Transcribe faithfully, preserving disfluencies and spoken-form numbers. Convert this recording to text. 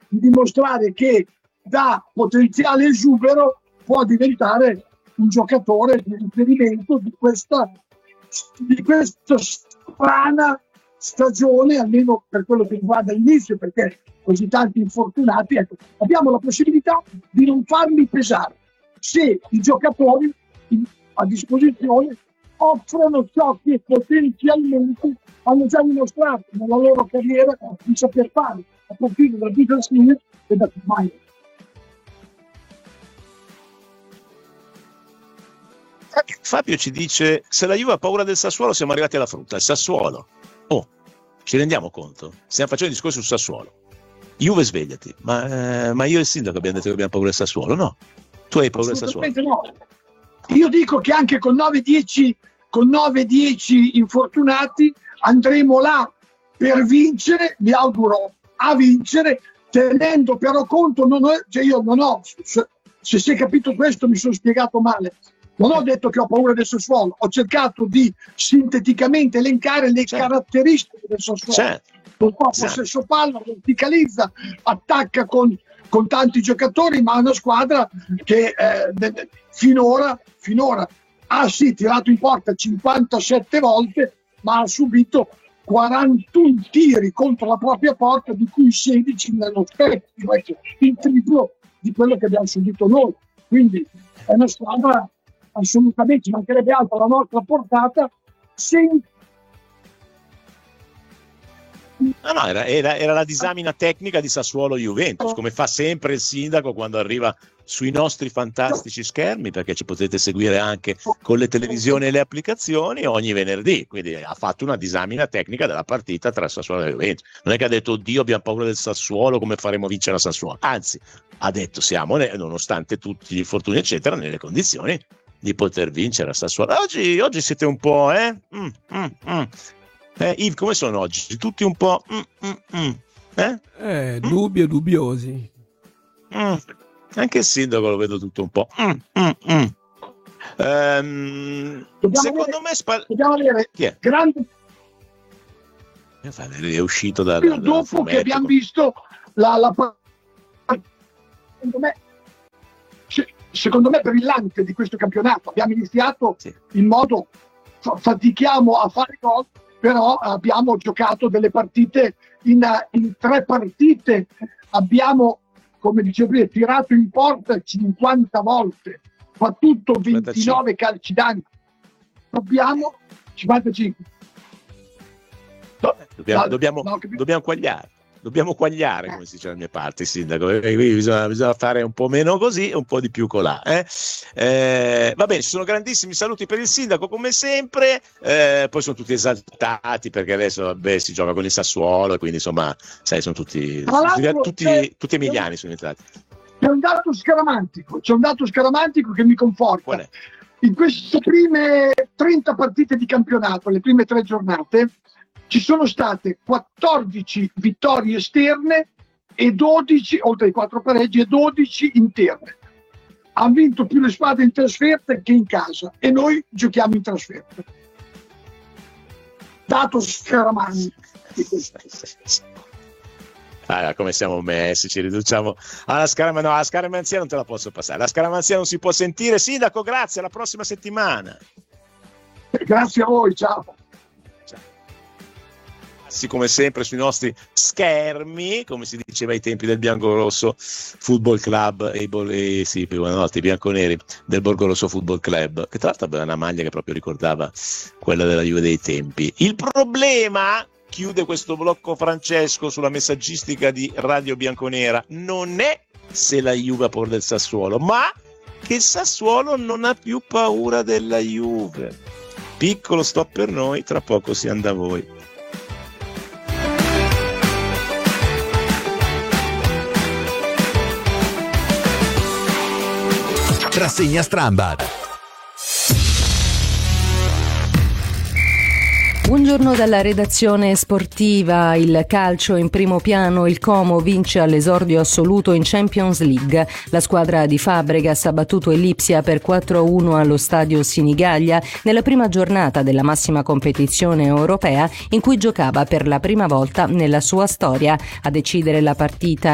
di dimostrare che da potenziale esubero può diventare un giocatore di riferimento di questa, di questa strana stagione, almeno per quello che riguarda l'inizio, perché così tanti infortunati, ecco, abbiamo la possibilità di non farli pesare se i giocatori a disposizione offrono ciò che potenzialmente hanno già dimostrato nella loro carriera di saper fare, a partire da Beatles e da Mai. Fabio ci dice: se la Juve ha paura del Sassuolo, siamo arrivati alla frutta. Il Sassuolo, oh, ci rendiamo conto? Stiamo facendo discorsi sul Sassuolo. Juve, svegliati. Ma, eh, ma io e il sindaco abbiamo detto che abbiamo paura del Sassuolo? No, tu hai paura del Sassuolo? No. Io dico che anche con nove dieci con nove dieci infortunati andremo là per vincere, mi auguro a vincere, tenendo però conto, non ho, cioè io non ho, se, se si è capito questo mi sono spiegato male, non ho detto che ho paura del Sassuolo, ho cercato di sinteticamente elencare le certo. caratteristiche del Sassuolo. Certo. Un po' possesso palla, verticalizza, attacca con, con tanti giocatori, ma è una squadra che eh, finora, finora ha sì tirato in porta cinquantasette volte, ma ha subito quarantuno tiri contro la propria porta, di cui sedici nello specchio, il triplo di quello che abbiamo subito noi. Quindi è una squadra assolutamente, ci mancherebbe altro alla nostra portata, senza. No, no, era, era, era la disamina tecnica di Sassuolo-Juventus, come fa sempre il sindaco quando arriva sui nostri fantastici schermi, perché ci potete seguire anche con le televisioni e le applicazioni ogni venerdì. Quindi ha fatto una disamina tecnica della partita tra Sassuolo e Juventus. Non è che ha detto: oddio, abbiamo paura del Sassuolo, come faremo vincere la Sassuolo? Anzi, ha detto: siamo, nonostante tutti gli infortuni eccetera, nelle condizioni di poter vincere la Sassuolo. Oggi, oggi siete un po', eh? Mm, mm, mm. Eh, Yves, come sono oggi? Tutti un po' mm, mm, mm. Eh? Eh, dubbio, dubbiosi. Mm. Anche il sindaco lo vedo tutto un po'. Mm, mm, mm. Um, secondo avere, me spal- dobbiamo avere chi è? grande. È uscito da, da, da dopo fumetto, che abbiamo visto la, la secondo me secondo me brillante di questo campionato. Abbiamo iniziato sì. in modo fatichiamo a fare gol, però abbiamo giocato delle partite in, in tre partite, abbiamo, come dicevo prima, tirato in porta cinquanta volte, battuto ventinove calci d'angolo. Dobbiamo cinquantacinque. No, dobbiamo, no, dobbiamo, no, dobbiamo quagliare. Dobbiamo quagliare, come si dice dalle mie parti, sindaco. E quindi bisogna, bisogna fare un po' meno così e un po' di più colà. Eh? Eh, va bene, ci sono grandissimi saluti per il sindaco, come sempre. Eh, poi sono tutti esaltati perché adesso vabbè, si gioca con il Sassuolo, e quindi insomma, sai, sono tutti, tutti, tutti, tutti emiliani sono entrati. C'è un dato scaramantico, c'è un dato scaramantico che mi conforta. Qual è? In queste prime trenta partite di campionato, le prime tre giornate, ci sono state quattordici vittorie esterne e dodici, oltre ai quattro pareggi, e dodici interne. Hanno vinto più le squadre in trasferta che in casa e noi giochiamo in trasferta. Dato scaramantico. Ah, come siamo messi, ci riduciamo alla scaramanzia. No, la scaramanzia non te la posso passare, la scaramanzia non si può sentire. Sindaco, grazie, alla prossima settimana. Grazie a voi, ciao. Come sempre sui nostri schermi, come si diceva ai tempi del Biancorosso Football Club e i, sì, buonanotte, i bianconeri del Borgorosso Football Club, che tra l'altro aveva una maglia che proprio ricordava quella della Juve dei tempi. Il problema, chiude questo blocco Francesco sulla messaggistica di Radio Bianconera, non è se la Juve ha paura del Sassuolo, ma che il Sassuolo non ha più paura della Juve. Piccolo stop per noi, tra poco si anda a voi. Rassegna Strambad. Buongiorno dalla redazione sportiva. Il calcio in primo piano, il Como vince all'esordio assoluto in Champions League. La squadra di Fabregas ha battuto il Lipsia per quattro a uno allo stadio Sinigaglia nella prima giornata della massima competizione europea in cui giocava per la prima volta nella sua storia. A decidere la partita